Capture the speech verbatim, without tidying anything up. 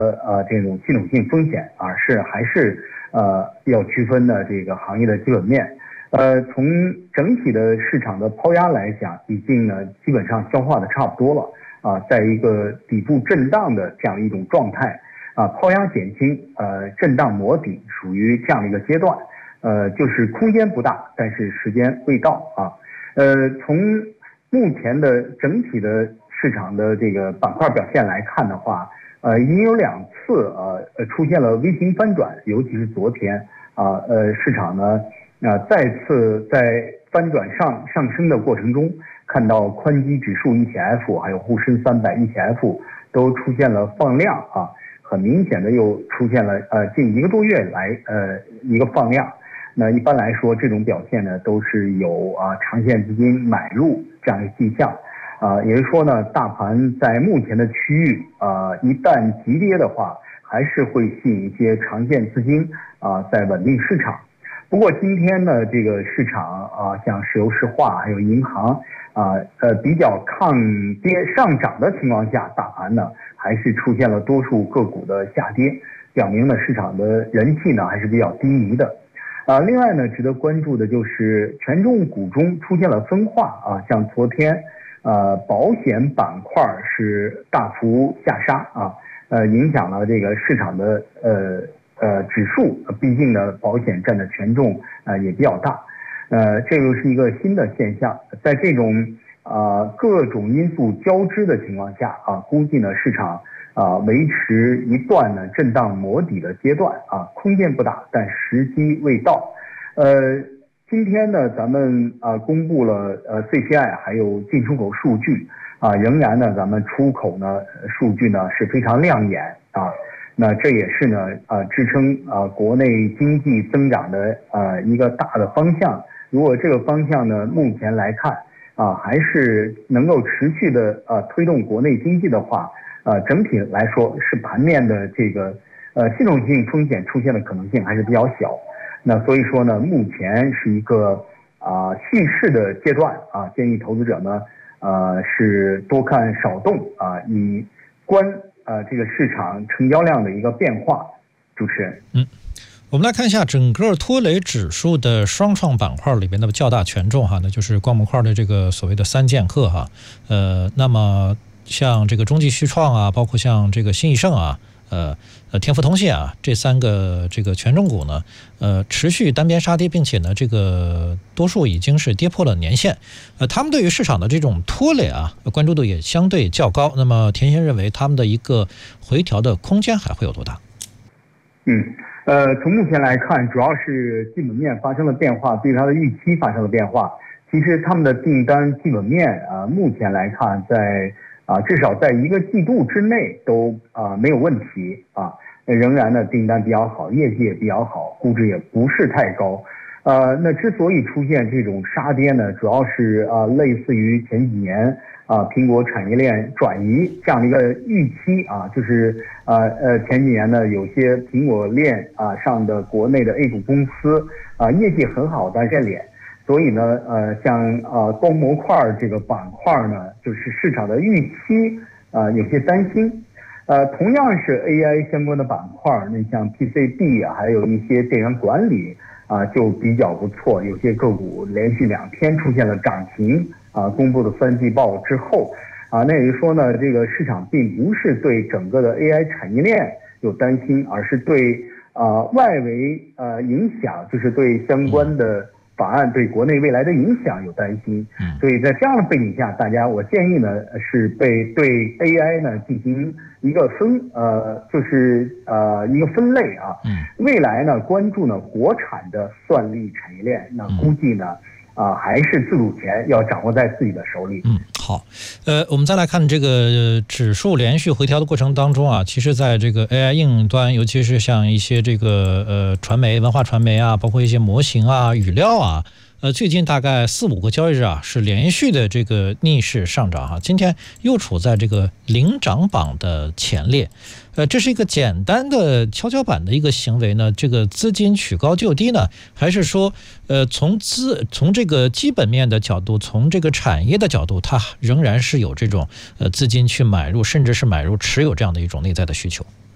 呃这种系统性风险，而是还是呃要区分的这个行业的基本面。呃，从整体的市场的抛压来讲，已经呢基本上消化的差不多了啊，在一个底部震荡的这样一种状态啊，抛压减轻，呃，震荡磨底，属于这样的一个阶段。呃，就是空间不大，但是时间未到啊。呃，从目前的整体的市场的这个板块表现来看的话，呃，已经有两次呃呃出现了 V 型翻转，尤其是昨天啊，呃，市场呢。那、呃、再次在翻转上上升的过程中，看到宽基指数 E T F 还有沪深三百 E T F 都出现了放量啊，很明显的又出现了呃近一个多月来呃一个放量。那一般来说，这种表现呢都是有啊长线资金买入这样一个迹象啊，也就是说呢，大盘在目前的区域啊，一旦急跌的话，还是会吸引一些长线资金啊在稳定市场。不过今天呢，这个市场啊，像石油石化还有银行啊，呃，比较抗跌上涨的情况下，大盘呢还是出现了多数个股的下跌，表明呢市场的人气呢还是比较低迷的。啊，另外呢，值得关注的就是权重股中出现了分化啊，像昨天，呃，保险板块是大幅下杀啊，呃，影响了这个市场的呃。呃，指数毕竟呢，保险占的权重呃也比较大，呃，这又是一个新的现象。在这种啊、呃、各种因素交织的情况下啊，估计呢市场啊、呃、维持一段呢震荡磨底的阶段啊，空间不大，但时机未到。呃，今天呢咱们啊、呃、公布了呃 C P I 还有进出口数据啊，仍然呢咱们出口呢数据呢是非常亮眼啊。那这也是呢，呃，支撑啊、呃、国内经济增长的呃一个大的方向。如果这个方向呢，目前来看啊、呃，还是能够持续的呃推动国内经济的话，呃，整体来说是盘面的这个呃系统性风险出现的可能性还是比较小。那所以说呢，目前是一个啊、呃、蓄势的阶段啊，建议投资者呢呃是多看少动啊，以观。呃，这个市场成交量的一个变化。主持人， 嗯，我们来看一下整个拖累指数的双创板块里边的较大权重哈，那就是光模块的这个所谓的三剑客哈。呃，那么像这个中继续创啊，包括像这个新易盛啊，呃呃天福通信啊，这三个这个权重股呢，呃持续单边杀跌，并且呢这个多数已经是跌破了年线，呃他们对于市场的这种拖累啊，关注度也相对较高。那么田先认为他们的一个回调的空间还会有多大？ 嗯，呃从目前来看，主要是基本面发生了变化，对它的预期发生了变化。其实他们的订单基本面啊、呃，目前来看在。啊，至少在一个季度之内都啊、呃、没有问题啊，仍然呢订单比较好，业绩也比较好，估值也不是太高。呃，那之所以出现这种杀跌呢，主要是啊、呃、类似于前几年啊苹果产业链转移这样的一个预期啊，就是呃呃前几年呢有些苹果链啊上的国内的 A 股公司啊业绩很好但是脸。所以呢，呃，像呃光模块这个板块呢，就是市场的预期啊、呃、有些担心。呃，同样是 A I 相关的板块，那像 P C B 啊，还有一些电源管理啊、呃，就比较不错。有些个股连续两天出现了涨停啊、呃，公布的三季报之后啊，那也就是说呢，这个市场并不是对整个的 A I 产业链有担心，而是对啊、呃、外围呃影响，就是对相关的。法案对国内未来的影响有担心，所以在这样的背景下，大家我建议呢是被对 A I 呢进行一个分呃就是呃一个分类啊，未来呢关注呢国产的算力产业链，那估计呢啊、呃、还是自主权要掌握在自己的手里。 嗯，好，呃，我们再来看这个指数连续回调的过程当中啊，其实在这个 A I 应用端，尤其是像一些这个呃传媒、文化传媒啊，包括一些模型啊、语料啊，呃，最近大概四五个交易日啊，是连续的这个逆势上涨哈、啊，今天又处在这个领涨榜的前列。呃，这是一个简单的跷跷板的一个行为呢，这个资金取高就低呢，还是说，呃，从资从这个基本面的角度，从这个产业的角度，它仍然是有这种呃资金去买入，甚至是买入持有这样的一种内在的需求？